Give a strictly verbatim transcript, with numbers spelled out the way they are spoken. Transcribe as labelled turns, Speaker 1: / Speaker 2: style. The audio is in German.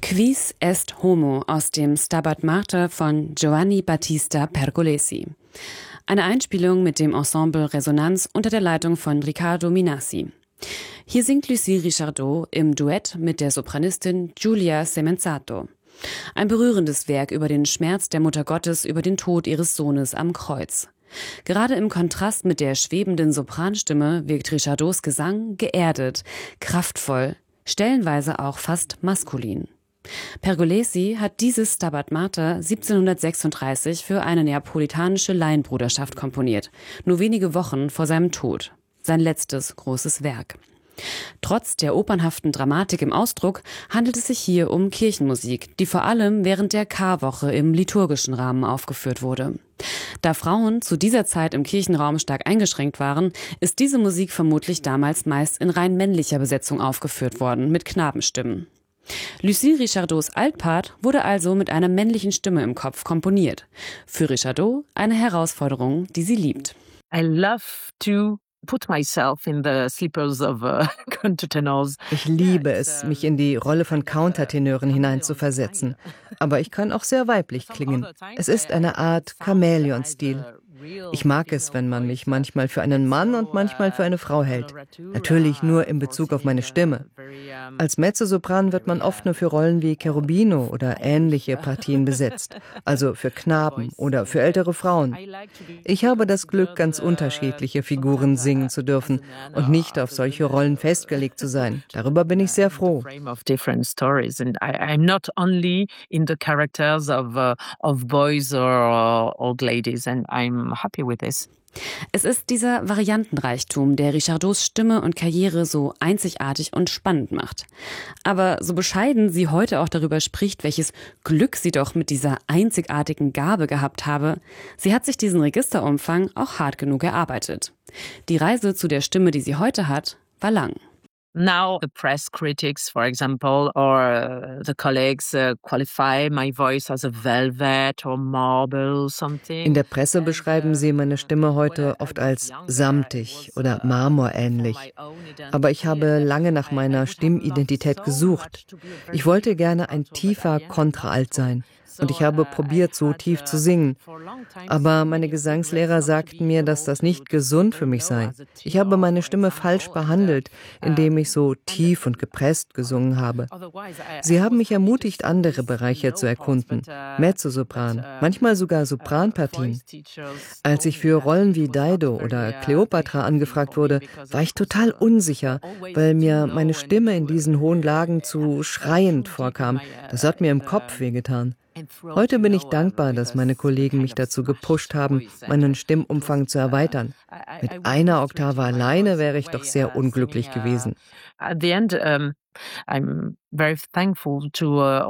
Speaker 1: Quis est homo aus dem Stabat Mater von Giovanni Battista Pergolesi. Eine Einspielung mit dem Ensemble Resonanz unter der Leitung von Riccardo Minassi. Hier singt Lucie Richardot im Duett mit der Sopranistin Giulia Semenzato. Ein berührendes Werk über den Schmerz der Mutter Gottes über den Tod ihres Sohnes am Kreuz. Gerade im Kontrast mit der schwebenden Sopranstimme wirkt Richardots Gesang geerdet, kraftvoll, stellenweise auch fast maskulin. Pergolesi hat dieses Stabat Mater siebzehnhundertsechsunddreißig für eine neapolitanische Laienbruderschaft komponiert, nur wenige Wochen vor seinem Tod. Sein letztes großes Werk. Trotz der opernhaften Dramatik im Ausdruck handelt es sich hier um Kirchenmusik, die vor allem während der Karwoche im liturgischen Rahmen aufgeführt wurde. Da Frauen zu dieser Zeit im Kirchenraum stark eingeschränkt waren, ist diese Musik vermutlich damals meist in rein männlicher Besetzung aufgeführt worden, mit Knabenstimmen. Lucie Richardots Altpart wurde also mit einer männlichen Stimme im Kopf komponiert. Für Richardot eine Herausforderung, die sie liebt.
Speaker 2: I love to put myself in the slippers of uh, countertenors.
Speaker 3: Ich liebe es, mich in die Rolle von Countertenören hineinzuversetzen. Aber ich kann auch sehr weiblich klingen. Es ist eine Art Chamäleon-Stil. Ich mag es, wenn man mich manchmal für einen Mann und manchmal für eine Frau hält. Natürlich nur in Bezug auf meine Stimme. Als Mezzosopran wird man oft nur für Rollen wie Cherubino oder ähnliche Partien besetzt, also für Knaben oder für ältere Frauen. Ich habe das Glück, ganz unterschiedliche Figuren singen zu dürfen und nicht auf solche Rollen festgelegt zu sein. Darüber bin ich sehr froh.
Speaker 2: Happy with this.
Speaker 1: Es ist dieser Variantenreichtum, der Richardots Stimme und Karriere so einzigartig und spannend macht. Aber so bescheiden sie heute auch darüber spricht, welches Glück sie doch mit dieser einzigartigen Gabe gehabt habe, sie hat sich diesen Registerumfang auch hart genug erarbeitet. Die Reise zu der Stimme, die sie heute hat, war lang.
Speaker 2: Now the press critics, for example, or uh, the colleagues uh, qualify my voice as a velvet or marble something.
Speaker 3: In der Presse beschreiben sie meine Stimme heute oft als samtig oder marmorähnlich. Aber ich habe lange nach meiner Stimmidentität gesucht. Ich wollte gerne ein tiefer Kontraalt sein. Und ich habe probiert, so tief zu singen. Aber meine Gesangslehrer sagten mir, dass das nicht gesund für mich sei. Ich habe meine Stimme falsch behandelt, indem ich so tief und gepresst gesungen habe. Sie haben mich ermutigt, andere Bereiche zu erkunden. Mezzosopran, manchmal sogar Sopranpartien. Als ich für Rollen wie Dido oder Kleopatra angefragt wurde, war ich total unsicher, weil mir meine Stimme in diesen hohen Lagen zu schreiend vorkam. Das hat mir im Kopf wehgetan. Heute bin ich dankbar, dass meine Kollegen mich dazu gepusht haben, meinen Stimmumfang zu erweitern. Mit einer Oktave alleine wäre ich doch sehr unglücklich gewesen.
Speaker 2: At the end, um, I'm very thankful to uh,